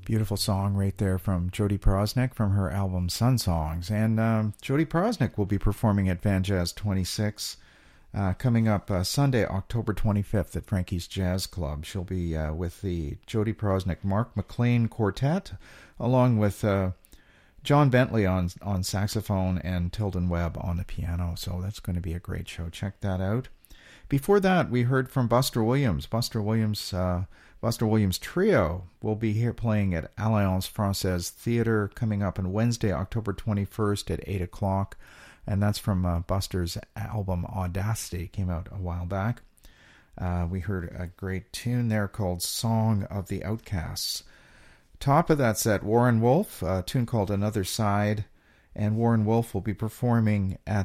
Beautiful song right there from Jody Prosnick from her album Sun Songs. And Jody Prosnick will be performing at Van Jazz 26 coming up Sunday, October 25th at Frankie's Jazz Club. She'll be with the Jody Prosnick Mark McLean Quartet, along with John Bentley on saxophone and Tilden Webb on the piano. So that's going to be a great show. Check that out. Before that, we heard from Buster Williams. Buster Williams Trio will be here playing at Alliance Française Theatre coming up on Wednesday, October 21st at 8 o'clock. And that's from Buster's album Audacity, came out a while back. We heard a great tune there called Song of the Outcasts. Top of that set, Warren Wolf, a tune called Another Side. And Warren Wolf will be performing at